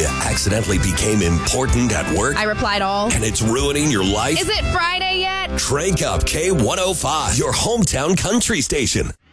You accidentally became important at work? I replied all. And it's ruining your life? Is it Friday yet? Crank up K105, your hometown country station.